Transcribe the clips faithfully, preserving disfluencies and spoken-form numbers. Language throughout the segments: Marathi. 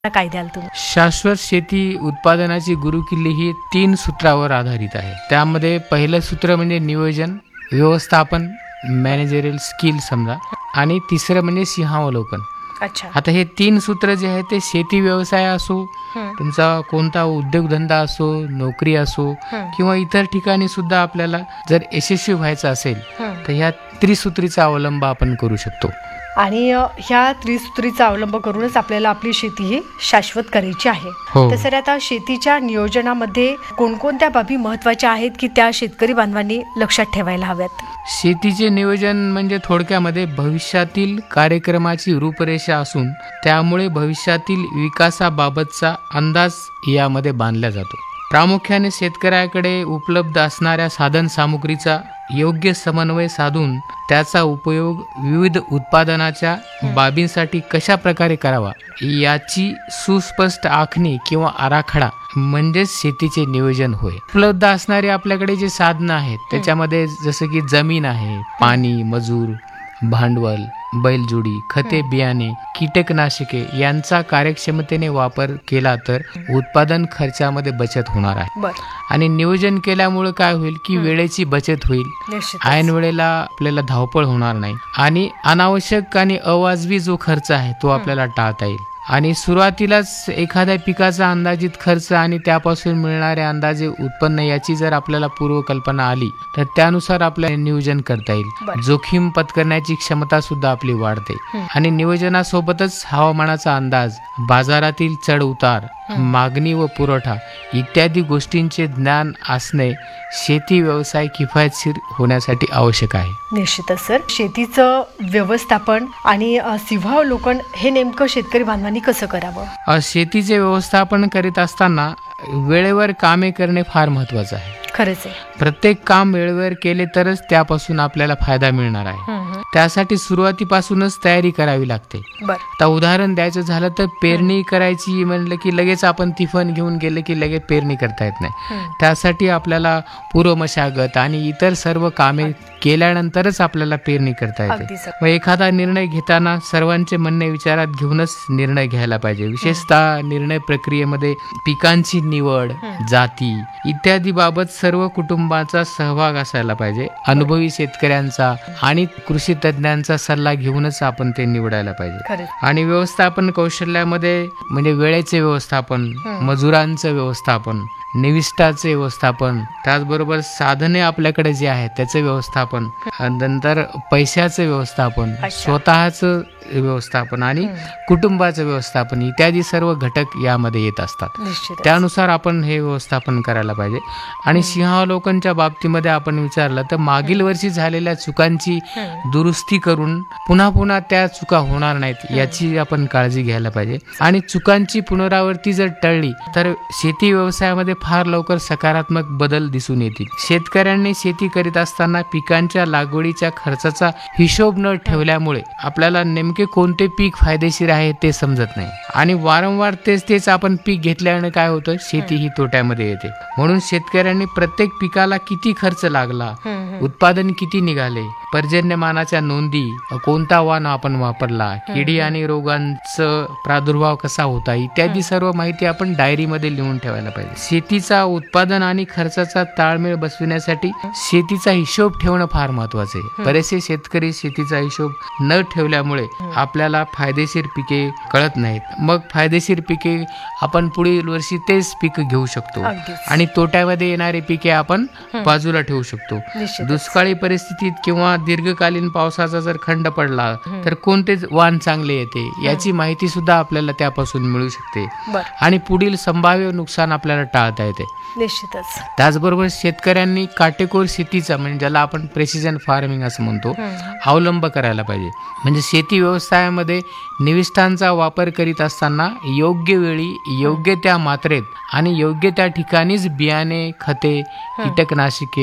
काय द्याल तुम्ही? शाश्वत शेती उत्पादनाची गुरुकिल्ली ही तीन सूत्रावर आधारित आहे. त्यामध्ये पहिलं सूत्र म्हणजे नियोजन, व्यवस्थापन, मॅनेजरियल स्किल समजा, आणि तिसरं म्हणजे सिंहावलोकन. अच्छा. आता हे तीन सूत्र जे आहे ते शेती व्यवसाय असो, तुमचा कोणता उद्योगधंदा असो, नोकरी असो किंवा इतर ठिकाणी सुद्धा आपल्याला जर यशस्वी व्हायचं असेल तर ह्या त्रिसूत्रीचा अवलंब आपण करू शकतो. आणि ह्या त्रिसूत्रीचा अवलंब करूनच आपल्याला आपली शेती ही शाश्वत करायची आहे. हो. तर सर, आता शेतीच्या नियोजनामध्ये कोणकोणत्या बाबी महत्त्वाच्या आहेत की त्या शेतकरी बांधवांनी लक्षात ठेवायला हव्यात? शेतीचे नियोजन म्हणजे थोडक्यामध्ये भविष्यातील कार्यक्रमाची रूपरेषा असून त्यामुळे भविष्यातील विकासाबाबतचा अंदाज यामध्ये बांधला जातो. प्रामुख्याने शेतकऱ्याकडे उपलब्ध असणाऱ्या साधन सामुग्रीचा योग्य समन्वय साधून त्याचा उपयोग विविध उत्पादनाच्या बाबींसाठी कशा प्रकारे करावा याची सुस्पष्ट आखणी किंवा आराखडा म्हणजेच शेतीचे नियोजन होय. उपलब्ध असणारे आपल्याकडे जे साधनं आहेत त्याच्यामध्ये जसं की जमीन आहे, पाणी, मजूर, भांडवल, बैलजोडी, खते, बियाणे, कीटकनाशके यांचा कार्यक्षमतेने वापर केला तर उत्पादन खर्चामध्ये बचत होणार आहे. आणि नियोजन केल्यामुळे काय होईल की वेळेची बचत होईल, ऐन वेळेला आपल्याला धावपळ होणार नाही आणि अनावश्यक आणि अवाजवी जो खर्च आहे तो आपल्याला टाळता येईल. आणि सुरुवातीलाच एखाद्या पिकाचा अंदाजित खर्च आणि त्यापासून मिळणारे अंदाजे उत्पन्न याची जर आपल्याला पूर्वकल्पना आली तर त्यानुसार आपल्याला नियोजन करता येईल. जोखीम पत्करण्याची क्षमता सुद्धा आपली वाढते. आणि नियोजनासोबतच हवामानाचा अंदाज, बाजारातील चढ उतार, मागणी व पुरवठा इत्यादी गोष्टींचे ज्ञान असणे शेती व्यवसाय किफायतशीर होण्यासाठी आवश्यक आहे. निश्चितच सर, शेतीचं व्यवस्थापन आणि सिंहावलोकन हे नेमकं शेतकरी बांधवांनी कसं करावं? शेतीचे व्यवस्थापन करीत असताना वेळेवर कामे करणे फार महत्वाचं आहे. खरंच आहे. प्रत्येक काम वेळेवर केले तरच त्यापासून आपल्याला फायदा मिळणार आहे. त्यासाठी सुरुवातीपासूनच तयारी करावी लागते. आता उदाहरण द्यायचं झालं तर पेरणी करायची म्हणलं की लगेच आपण तिफन घेऊन गेले की लगेच पेरणी करता येत नाही. त्यासाठी आपल्याला पूर्व मशागत आणि इतर सर्व कामे केल्यानंतरच आपल्याला पेरणी करता येते. मग एखादा निर्णय घेताना सर्वांचे म्हणणे विचारात घेऊनच निर्णय घ्यायला पाहिजे. विशेषतः निर्णय प्रक्रियेमध्ये पिकांची निवड, जाती इत्यादी बाबत सर्व कुटुंबाचा सहभाग असायला पाहिजे. अनुभवी शेतकऱ्यांचा आणि कृषी तज्ञांचा सल्ला घेऊनच आपण ते निवडायला पाहिजे. आणि व्यवस्थापन कौशल्यामध्ये म्हणजे वेळेचे व्यवस्थापन, मजुरांचं व्यवस्थापन, निविष्ठाचे व्यवस्थापन, त्याचबरोबर साधने आपल्याकडे जे आहेत त्याचे व्यवस्थापन, नंतर पैशाचं व्यवस्थापन, स्वतःचं व्यवस्थापन आणि कुटुंबाचं व्यवस्थापन इत्यादी सर्व घटक यामध्ये येत असतात. त्यानुसार आपण हे व्यवस्थापन करायला पाहिजे. आणि सिंहावलोकनच्या बाबतीमध्ये आपण विचारलं तर मागील वर्षी झालेल्या चुकांची दुरुस्ती करून पुन्हा पुन्हा त्या चुका होणार नाहीत याची आपण काळजी घ्यायला पाहिजे. आणि चुकांची पुनरावृत्ती जर टळली तर शेती व्यवसायामध्ये फार लवकर सकारात्मक बदल दिसून येतील. शेतकऱ्यांनी शेती करीत असताना पिकांच्या लागवडीच्या खर्चाचा हिशोब न ठेवल्यामुळे आपल्याला नेमके कोणते पीक फायदेशीर आहे ते समजत नाही. आणि वारंवार तेच तेच आपण पीक घेतल्याने काय होतं, शेती ही तोट्यामध्ये येते. म्हणून शेतकऱ्यांनी प्रत्येक पिकाला किती खर्च लागला, उत्पादन किती निघाले, पर्जन्यमानाच्या नोंदी, कोणता वाण आपण वापरला, किडी आणि रोगांचा प्रादुर्भाव कसा होता इत्यादी सर्व माहिती आपण डायरीमध्ये लिहून ठेवायला पाहिजे. शेतीचा उत्पादन आणि खर्चाचा ताळमेळ बसविण्यासाठी शेतीचा हिशोब ठेवणं फार महत्वाचे आहे. बरेचसे शेतकरी शेतीचा हिशोब न ठेवल्यामुळे आपल्याला फायदेशीर पिके कळत नाहीत. मग फायदेशीर पिके आपण पुढील वर्षी तेच पीक घेऊ शकतो आणि तोट्यामध्ये येणारे पिके आपण बाजूला ठेवू शकतो. दुष्काळी परिस्थितीत किंवा दीर्घकालीन पावसाचा जर खंड पडला तर कोणते वाण चांगले येते याची माहिती सुद्धा आपल्याला त्यापासून मिळू शकते आणि पुढील संभाव्य नुकसान आपल्याला टाळता येते. निश्चितच. त्याचबरोबर शेतकऱ्यांनी काटेकोर शेतीचा म्हणजे ज्याला आपण प्रेसिजन फार्मिंग असं म्हणतो अवलंब करायला पाहिजे. म्हणजे शेती व्यवसायामध्ये निविष्ठांचा वापर करीत असताना योग्य वेळी, योग्य त्या मात्रेत आणि योग्य त्या ठिकाणीच बियाणे, खते, कीटकनाशके,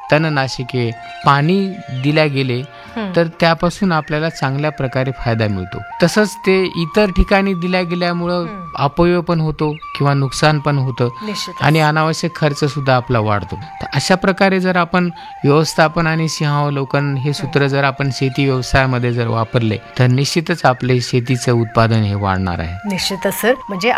तणनाशके, पाणी दिल्या गेले तर त्यापासून आपल्याला चांगल्या प्रकारे फायदा मिळतो. तसंच ते इतर ठिकाणी दिल्या गेल्यामुळं अपव्यय पण होतो किंवा नुकसान पण होतं आणि अनावश्यक खर्च सुद्धा आपला वाढतो. तर अशा प्रकारे जर आपण व्यवस्थापन आणि सिंहावलोकन हे सूत्र जर आपण शेती व्यवसायामध्ये जर वापरले तर निश्चितच आपले शेतीचं उत्पादन हे वाढणार आहे. निश्चितच सर. म्हणजे